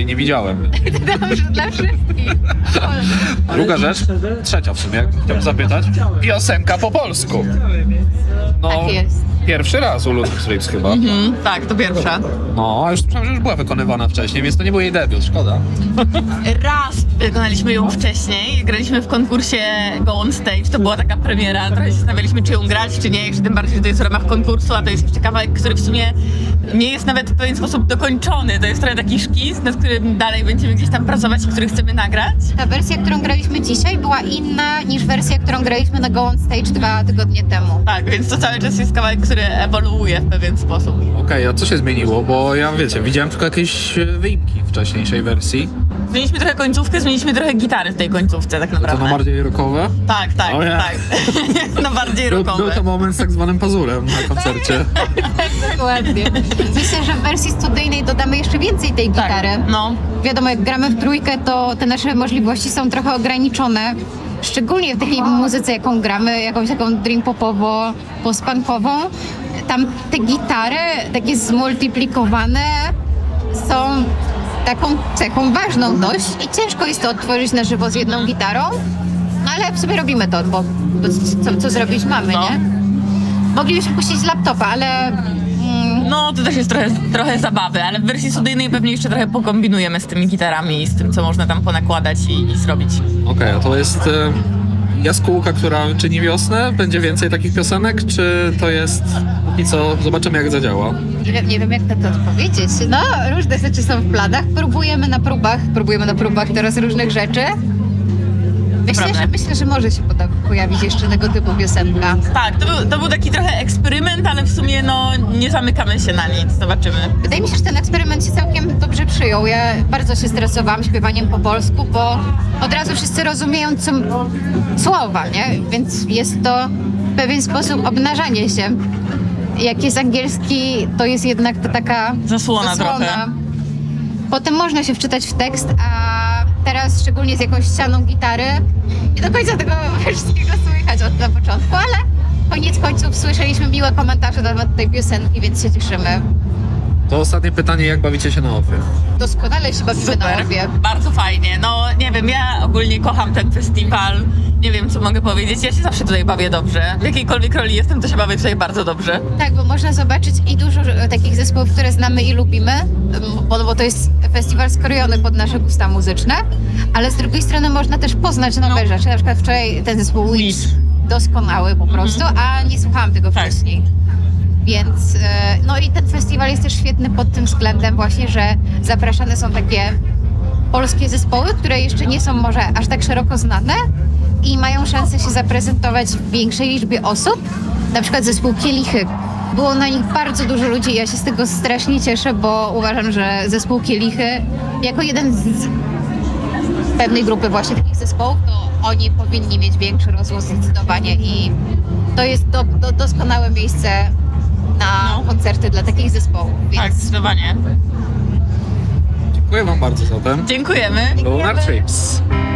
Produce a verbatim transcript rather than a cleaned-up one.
jej nie widziałem. Dobrze, dla wszystkich. Druga rzecz, trzecia w sumie, chciałbym zapytać. Piosenka po polsku. No, Tak jest. pierwszy raz u Ludwig Rips chyba. Mhm, tak, to pierwsza. No, a już słyszałem, że już była wykonywana wcześniej, więc to nie był jej debiut, szkoda. Raz wykonaliśmy ją wcześniej, graliśmy w konkursie Go On Stage, to była taka premiera, trochę się zastanawialiśmy, czy ją grać, czy nie, jeszcze tym bardziej, że to jest w ramach konkursu, a to jest jeszcze kawałek, który w sumie nie jest nawet w pewien sposób dokończony, to jest trochę taki szkic, nad którym dalej będziemy gdzieś tam pracować i który chcemy nagrać. Ta wersja, którą graliśmy dzisiaj, była inna niż wersja, którą graliśmy na Go On Stage dwa tygodnie temu. Tak, więc to cały czas jest kawałek, który ewoluuje w pewien sposób. Okej, a co się zmieniło? Bo ja, wiecie, widziałem tylko jakieś e, wyimki wcześniejszej wersji. Zmieniliśmy trochę końcówkę, zmieniliśmy trochę gitary w tej końcówce tak To naprawdę. no bardziej rockowe. Tak, tak, O ja. tak. No bardziej Był, rockowe. był to moment z tak zwanym pazurem na koncercie. Dokładnie. Myślę, że w wersji studyjnej dodamy jeszcze więcej tej gitary. Tak, no. Wiadomo, jak gramy w trójkę, to te nasze możliwości są trochę ograniczone. Szczególnie w takiej muzyce, jaką gramy, jakąś taką dream popowo, post-punkową. Tam te gitary, takie zmultiplikowane, są taką cechą ważną dość i ciężko jest to odtworzyć na żywo z jedną gitarą. No ale w sumie robimy to, bo, bo co, co zrobić mamy, No. nie? Moglibyśmy puścić z laptopa, ale... Mm, No, to też jest trochę, trochę zabawy, ale w wersji studyjnej pewnie jeszcze trochę pokombinujemy z tymi gitarami i z tym, co można tam ponakładać i, i zrobić. Okej, a to jest e, jaskółka, która czyni wiosnę? Będzie więcej takich piosenek, czy to jest... I co, zobaczymy jak zadziała. nie, wiem, nie wiem, jak na to odpowiedzieć. No, różne rzeczy są w planach. Próbujemy na próbach, próbujemy na próbach teraz różnych rzeczy. Myślę, Prawda. że, myślę, że może się poda- pojawić jeszcze tego typu piosenka. Tak, to był, to był taki trochę eksperyment, ale w sumie no nie zamykamy się na nic, zobaczymy. Wydaje mi się, że ten eksperyment się całkiem dobrze przyjął. Ja bardzo się stresowałam śpiewaniem po polsku, bo od razu wszyscy rozumieją co, słowa, nie? Więc jest to w pewien sposób obnażanie się. Jak jest angielski, to jest jednak to taka Zasłona trochę. Potem można się wczytać w tekst, a teraz szczególnie z jakąś ścianą gitary nie do końca tego wszystkiego słychać od na początku, ale koniec końców słyszeliśmy miłe komentarze na temat tej piosenki, więc się cieszymy. To ostatnie pytanie, jak bawicie się na ofie? Doskonale się bawimy na Super, orwie. bardzo fajnie. No nie wiem, ja ogólnie kocham ten festiwal. Nie wiem, co mogę powiedzieć. Ja się zawsze tutaj bawię dobrze. W jakiejkolwiek roli jestem, to się bawię tutaj bardzo dobrze. Tak, bo można zobaczyć i dużo e, takich zespołów, które znamy i lubimy, m, bo, bo to jest festiwal skrojony pod nasze gusta muzyczne, ale z drugiej strony można też poznać nowe No. rzeczy. Na przykład wczoraj ten zespół Witch, Witch. doskonały po prostu, a nie słuchałam tego Tak. wcześniej. Więc, e, no i ten festiwal jest też świetny pod tym względem właśnie, że zapraszane są takie polskie zespoły, które jeszcze nie są może aż tak szeroko znane i mają szansę się zaprezentować w większej liczbie osób. Na przykład zespół Kielichy. Było na nich bardzo dużo ludzi i ja się z tego strasznie cieszę, bo uważam, że zespół Kielichy jako jeden z pewnej grupy właśnie takich zespołów, to oni powinni mieć większy rozgłos zdecydowanie i to jest do, do, doskonałe miejsce na No. koncerty dla takich zespołów. Więc Tak, zdecydowanie. Dziękuję wam bardzo zatem. Dziękujemy. Lunar Trips.